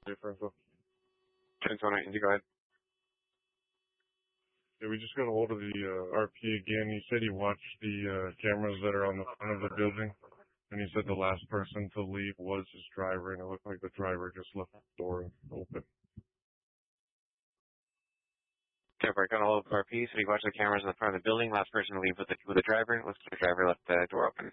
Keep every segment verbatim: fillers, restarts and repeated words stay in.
differential. ten twenty, Indy, go ahead. Yeah, we just got a hold of the uh, R P again. He said he watched the uh, cameras that are on the front of the building, and he said the last person to leave was his driver, and it looked like the driver just left the door open. Okay, I got a hold of R P, so he watched the cameras in the front of the building. Last person to leave with the, with the driver. Looks like the driver left the door open.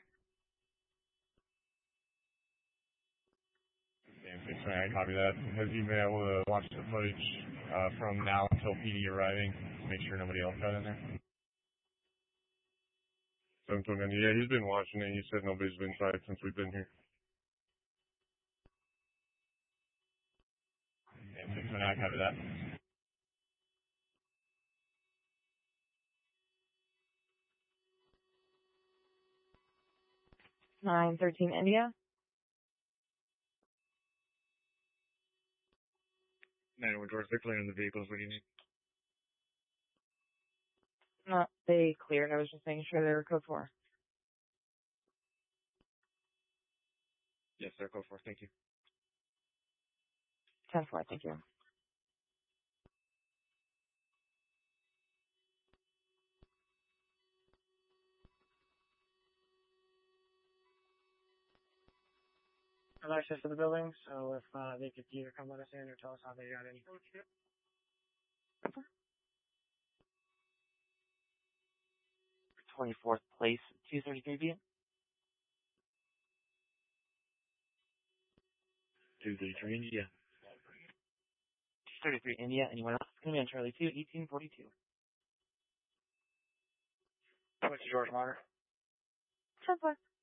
Okay, so I copy that. Has he been able to watch the footage uh, from now until P D arriving? Make sure nobody else got in there. seven twenty, yeah, he's been watching it. He said nobody's been inside since we've been here. Yeah, six twenty, I copy that. nine thirteen India. nine one George, they're clearing the vehicles. What do you need? No, they cleared. I was just making sure they were code four. Yes, they're code four. Thank you. ten four, thank you. I have access to the building, so if uh, they could either come let us in or tell us how they got in. twenty-fourth place, two thirty-three B. two thirty-three India. two thirty-three India. Anyone else? It's going to be on Charlie two, eighteen forty-two. What's George Martyr? ten four.